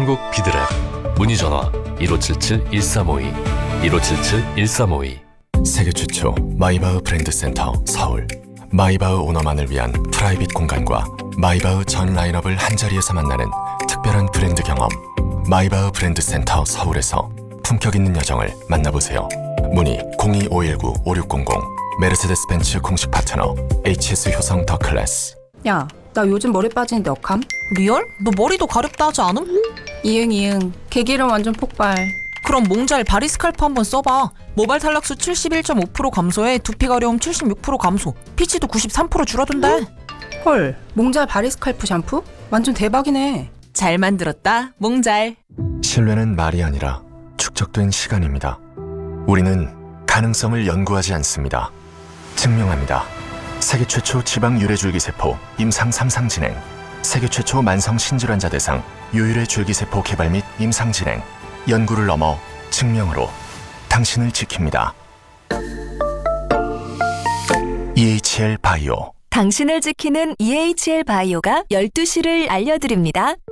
한국 비드랩 문의 전화 1577-1352 1577-1352. 세계 최초 마이바흐 브랜드 센터 서울. 마이바흐 오너만을 위한 프라이빗 공간과 마이바흐 전 라인업을 한자리에서 만나는 특별한 브랜드 경험. 마이바흐 브랜드 센터 서울에서 품격 있는 여정을 만나보세요. 문의 02-519-5600. 메르세데스 벤츠 공식 파트너 HS 효성 더 클래스. 야, 나 요즘 머리 빠지는데 억함? 리얼? 너 머리도 가렵다 하지 않음? 이응 개기름 완전 폭발. 그럼 몽잘 바리스칼프 한번 써봐. 모발 탈락수 71.5% 감소에 두피 가려움 76% 감소, 피지도 93% 줄어든대. 헐, 몽잘 바리스칼프 샴푸? 완전 대박이네. 잘 만들었다, 몽잘. 신뢰는 말이 아니라 축적된 시간입니다. 우리는 가능성을 연구하지 않습니다. 증명합니다. 세계 최초 지방 유래 줄기세포 임상 3상 진행. 세계 최초 만성 신질환자 대상 유일의 줄기세포 개발 및 임상 진행. 연구를 넘어 증명으로 당신을 지킵니다. EHL 바이오. 당신을 지키는 EHL 바이오가 12시를 알려드립니다.